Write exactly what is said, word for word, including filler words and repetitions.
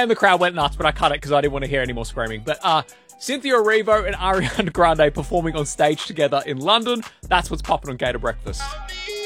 And the crowd went nuts, but I cut it because I didn't want to hear any more screaming. But uh, Cynthia Erivo and Ariana Grande performing on stage together in London. That's what's popping on Gator Breakfast.